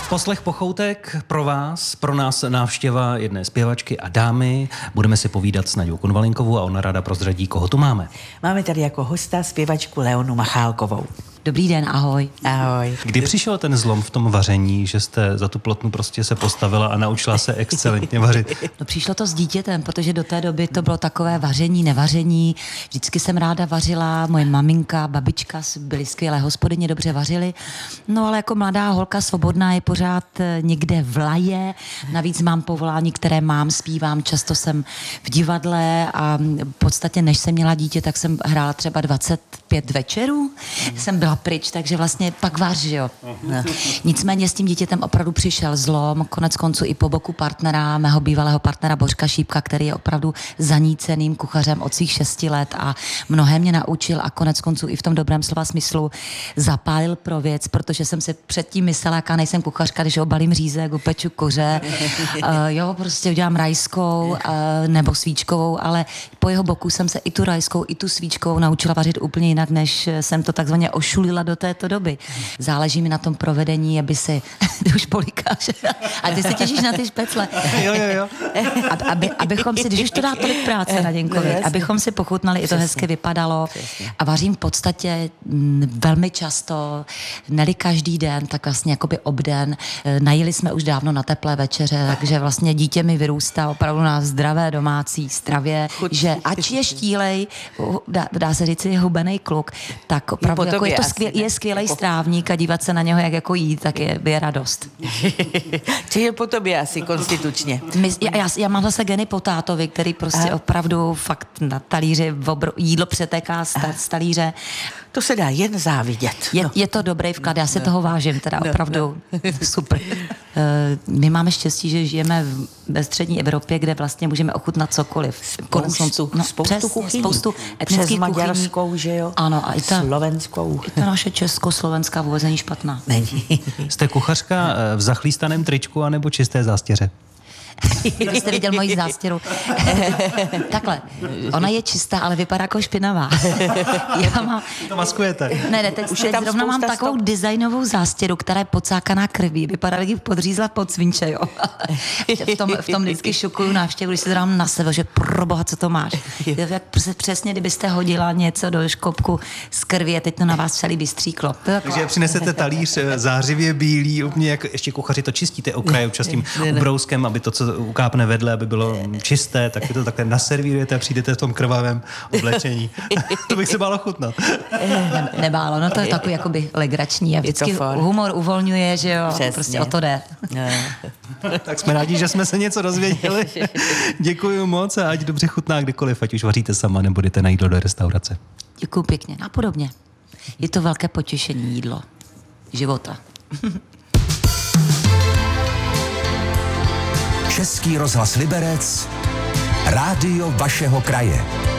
Poslech Pochoutek pro vás, pro nás návštěva jedné zpěvačky a dámy. Budeme si povídat s Naďou Konvalinkovou a ona ráda prozradí, koho tu máme. Máme tady jako hosta zpěvačku Leonu Machálkovou. Dobrý den, ahoj. Ahoj. Kdy přišel ten zlom v tom vaření, že jste za tu plotnu prostě se postavila a naučila se excelentně vařit? No přišlo to s dítětem, protože do té doby to bylo takové vaření, nevaření. Vždycky jsem ráda vařila, moje maminka, babička byly skvělé hospodyně, dobře vařily. No ale jako mladá holka svobodná je pořád někde v laje. Navíc mám povolání, které mám, zpívám, často jsem v divadle a v podstatě než jsem měla dítě, tak jsem hrála třeba 25 večerů. Jsem byla pryč, takže vlastně pak vař, jo. No. Nicméně s tím dítětem opravdu přišel zlom, konec konců i po boku partnera, mého bývalého partnera Bořka Šípka, který je opravdu zaníceným kuchařem od svých 6 let a mnohé mě naučil a konec konců i v tom dobrém slova smyslu zapálil pro věc, protože jsem si předtím myslela, jaká nejsem kuchařka, když obalím řízek, upeču koře, jo, prostě udělám rajskou nebo svíčkovou, ale po jeho boku jsem se i tu rajskou, i tu svíčkovou naučila vařit úplně jinak, než jsem to takzvaně ošulila do této doby. Záleží mi na tom provedení, aby si, ty už polikáš, a ty se těšíš na ty špecle. Jo. Abychom si, když už to dá tolik práce na Děnkovi, abychom si pochutnali, i to hezky vypadalo. A vařím v podstatě velmi často, ne každý den, tak vlastně jakoby obden. Najeli jsme už dávno na teplé večeře, takže vlastně dítě mi vyrůstá opravdu na zdravé domácí stravě, že ač je štílej, dá se říct, je hubenej kluk, tak opravdu jako je skvělý strávník a dívat se na něho, jak jako jí, tak je radost. Či je po tobě asi konstitučně. Já mám zase geny po tátovi, který prostě opravdu fakt na talíři jídlo přetéká z talíře. To se dá jen závidět. Je to dobrý vklad, já si toho vážím, teda opravdu super. My máme štěstí, že žijeme ve střední Evropě, kde vlastně můžeme ochutnat cokoliv. Spoustu kuchyní. Spoustu etnických kuchyní. Maďarskou, že jo? Ano, a i ta slovenskou. I ta naše československá vůbec není špatná. Není. Jste kuchařka v zachlístaném tričku anebo čisté zástěře? Vy jste viděl moji zástěru. Takhle, ona je čistá, ale vypadá jako špinavá. To maskujete. Ne, teď zrovna mám takovou designovou zástěru, která je pocákaná krví. Vypadá, jak ji podřízla pod svinče, jo. v tom vždycky šokuju návštěvu, když se dám na sebe, že proboha, co to máš. Jak přesně, kdybyste hodila něco do škopku z krví a teď to na vás celý vystříklo. Takže přinesete talíř zářivě bílý, úplně jak ještě kuchaři to čistíte okraje občas tím ubrouskem, aby to, co ukápne vedle, aby bylo čisté, tak to takhle naservírujete a přijdete v tom krvavém oblečení. To bych se bálo chutnat. Nebálo, no to je takový jakoby legrační a vždycky humor uvolňuje, že jo, přesně. Prostě o to jde. Tak jsme rádi, že jsme se něco dozvěděli. Děkuji moc a ať dobře chutná kdekoliv, ať už vaříte sama nebo jdete na jídlo do restaurace. Děkuji pěkně a podobně. Je to velké potěšení jídlo života. Český rozhlas Liberec, rádio vašeho kraje.